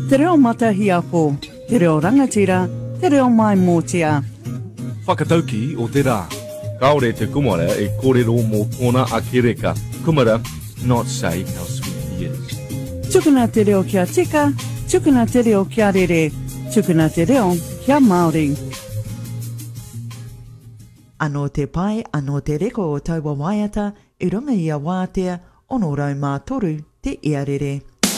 Te reo matahiapo, te reo rangatira, te reo mai mōtia. Whakatauki o te rā. Kaore te kumara e kōrero mō tōna akereka. Kumara, not say how sweet he is. Tukuna te reo kia tika, tukuna te reo kia rere, tukuna te reo kia Māori. Anō te pai, anō te reko o taua waiata, I runga I a wātea, ono rau mā toru te iarere.